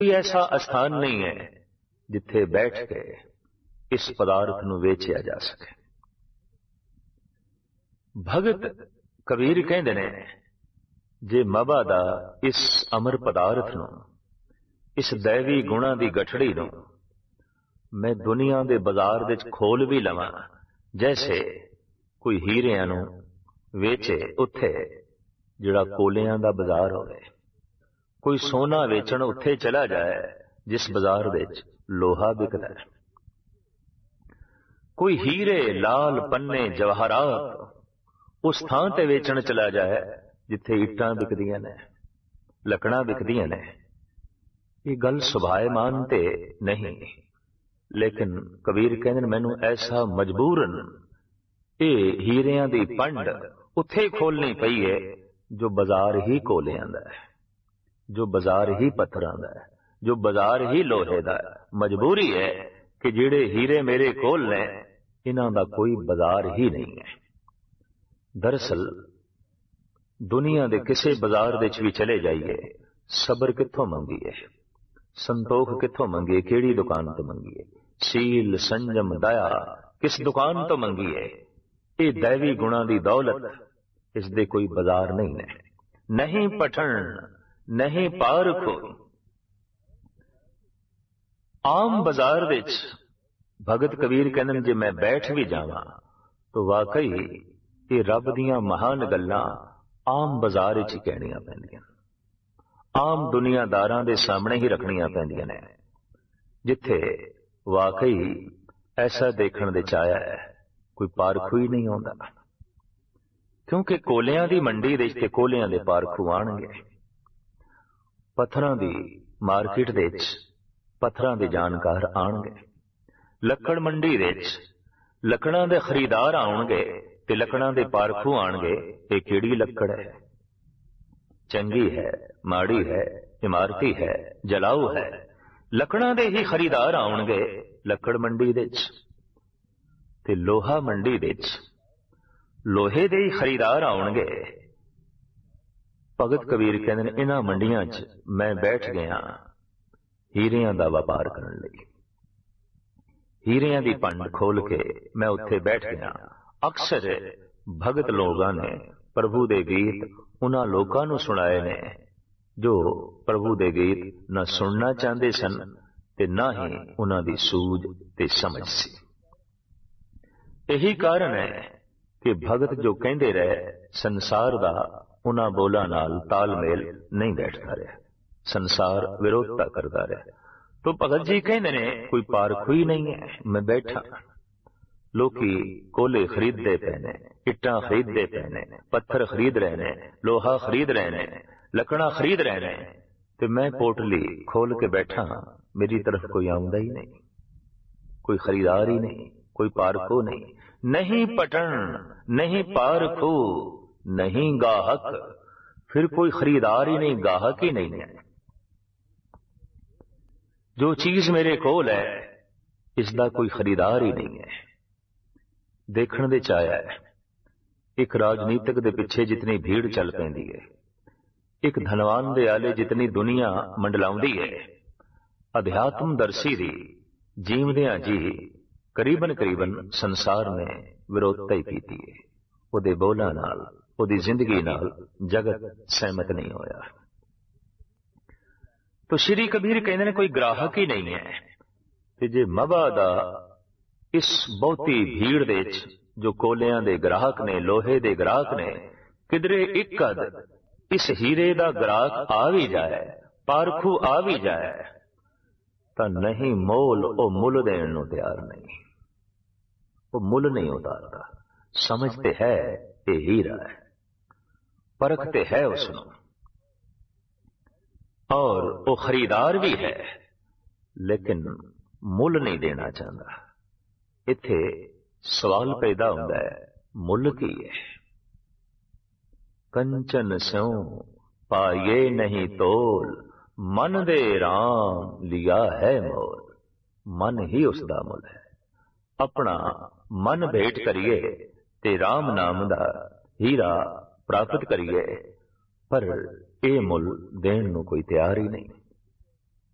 कोई ऐसा स्थान नहीं है जिथे बैठ के इस पदार्थ नूं वेचिया जा सके। भगत कबीर कहंदे ने, जे मबा दा इस अमर पदार्थ नूं, इस दैवी गुणा दी गठड़ी नूं मैं दुनिया दे बाजार विच खोल भी लवां, जैसे कोई हीरियां नूं वेचे उत्थे जिहड़ा कोलियां दा बाजार होवे, कोई सोना वेचण उत्थे चला जाए जिस बाजार विच लोहा बिकदा है, कोई हीरे लाल पन्ने जवाहरात उस थां ते वेचण चला जाए जिथे इट्टां बिकदियां ने, लकड़ां बिकदियां ने। ये गल सुभाएमान ते नहीं, लेकिन कबीर कहंदे मैनू ऐसा मजबूरन ये हीरियां दी पंड उत्थे खोलनी पई है जो बाजार ही कोलियां दा है, जो बाजार ही पत्थरां दा है, जो बाजार ही लोहे दा है। मजबूरी है कि जिहड़े हीरे मेरे कोल ने इन्हां दा कोई बाजार ही नहीं है। दरअसल दुनिया दे किसे बाजार विच भी चले जाइए, सबर कित्थों मंगीए, संतोख कित्थों मंगीए, केड़ी दुकान तो मंगीए, शील संजम दया किस दुकान तो मंगीए। ये दैवी गुणा दी दौलत, इस दे कोई बाजार नहीं है। नहीं पठण नहीं पारखो। आम बाजार विच भगत कबीर कहंदे जे मैं बैठ भी जावां तो वाकई ये रब दियां महान गल्लां आम बाजार विच ही कहणियां पैंदियां, आम दुनियादारां दे सामने ही रखणियां पैंदियां ने, जिथे वाकई ऐसा देखण दे चाया है कोई पारखू ही नहीं आउंदा। क्योंकि कोलियां दी मंडी दे ते कोलियां दे पारखू आणगे, पत्थरां दी मार्केट दे विच पत्थरां दे जानकार आणगे, लक्कड़ मंडी दे विच लकड़ां दे खरीदार आउणगे ते लकड़ां दे पारखू आणगे। ये किहड़ी लक्कड़ है, चंगी है, माड़ी है, इमारती है, जलाऊ है, लकड़ां दे ही खरीदार आउणगे लक्कड़ मंडी दे विच। ते लोहा मंडी दे विच लोहे दे ही खरीदार आउणगे। भगत कबीर कहंदे ने इन्हां मंडियां च मैं बैठ गया हीरियां दा व्यापार करन लई, हीरियां दी पंड खोल के मैं उत्थे बैठ गया। अक्सर भगत लोगां ने प्रभु दे गीत उन्हां लोकां नूं सुणाए ने जो प्रभु दे गीत ना सुनना चाहते सन ते ना ही उन्हां दी सूझ ते समझ सी। यही कारण है कि भगत जो कहंदे रहे संसार दा उन्हां बोलां नाल तालमेल नहीं बैठता रहा, संसार विरोधता करता रहा। तो भगत जी कहंदे ने कोई पारखू ही नहीं है, मैं बैठा। लोकी कोले खरीदते पे ने, इट्टां खरीदते पे ने, पत्थर खरीद रहे ने, लोहा खरीद रहे ने, लकड़ा खरीद रहे ने, ते मैं पोटली खोल के बैठा, मेरी तरफ कोई आउंदा ही नहीं, कोई खरीदार ही नहीं, कोई पारखू नहीं। नहीं पटन नहीं पारखू नहीं गाहक, फिर कोई खरीदार ही नहीं, गाहक ही नहीं है। जो चीज मेरे कोल है इसका कोई खरीदार ही नहीं है। देखण दे चाया है, एक राजनीतिक दे पिछे जितनी भीड़ चल पैंदी है, एक धनवान दे आले जितनी दुनिया मंडलाउंदी है, अध्यात्म दर्शी दी जीवदियां जी करीबन करीबन संसार ने विरोधता ही कीती है। उहदे बोलां नाल, उहदी जिंदगी नाल जगत सहमत नहीं होया। तो श्री कबीर कहंदे ने कोई ग्राहक ही नहीं है। ते जे मबा दा इस बहुती भीड़ दे विच जो कोलियां दे ग्राहक ने, लोहे दे ग्राहक ने, किधरे एक अद इस हीरे दा ग्राहक आ भी जाए, पारखू आ भी जाए, तो नहीं मोल ओ मुल देण नूं तैयार नहीं, वो मुल नहीं उतारता। समझते है ये हीरा है, परखते है उसनूं, और वो खरीदार भी है, लेकिन मुल नहीं देना चाहता। इत्थे सवाल पैदा होता है, मुल की है? कंचन स्यों पाये नहीं तोल, मन दे राम लिया है मोल। मन ही उसका मुल है। अपना मन भेंट करिए ते राम नाम दा हीरा प्राप्त करिए, पर ये मुल देण नूं कोई तैयार ही नहीं।